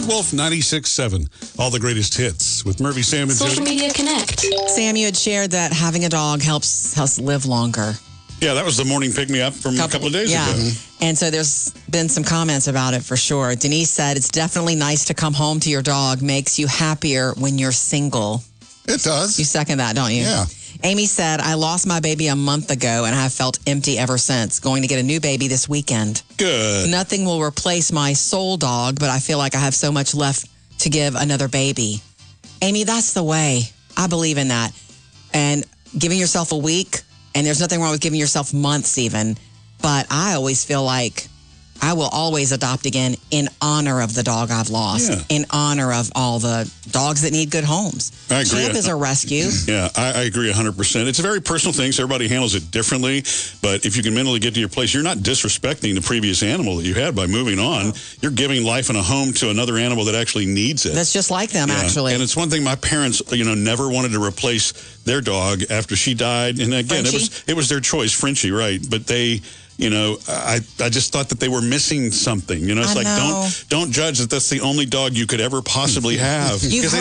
Big Wolf 96.7. All the greatest hits with Murphy, Sam, and Social Jody. Media Connect. Sam, you had shared that having a dog helps us live longer. Yeah, that was the morning pick-me-up from a couple of days ago. And so there's been some comments about it for sure. Denise said, it's definitely nice to come home to your dog. Makes you happier when you're single. It does. You second that, don't you? Yeah. Amy said, I lost my baby a month ago and have felt empty ever since. Going to get a new baby this weekend. Good. Nothing will replace my soul dog, but I feel like I have so much left to give another baby. Amy, that's the way. I believe in that. And giving yourself a week, and there's nothing wrong with giving yourself months even, but I always feel like I will always adopt again in honor of the dog I've lost, in honor of all the dogs that need good homes. I agree. Champ is a rescue. Yeah, I agree 100%. It's a very personal thing, so everybody handles it differently. But if you can mentally get to your place, you're not disrespecting the previous animal that you had by moving on. You're giving life and a home to another animal that actually needs it. That's just like them, actually. And it's one thing my parents, never wanted to replace their dog after she died. And again, it was their choice, Frenchie, right? But they... I just thought that they were missing something. It's like, don't judge that that's the only dog you could ever possibly have. Because